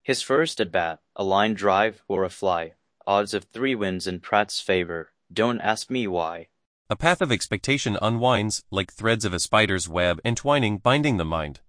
His first at bat, a line drive or a fly. Odds of 3 wins in Pratt's favor. Don't ask me why. A path of expectation unwinds, like threads of a spider's web entwining, binding the mind.